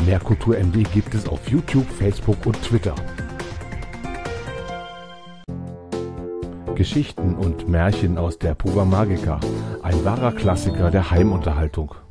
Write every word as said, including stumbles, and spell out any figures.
Mehr Kultur M D gibt es auf YouTube, Facebook und Twitter. Geschichten und Märchen aus der Puba Magica, ein wahrer Klassiker der Heimunterhaltung.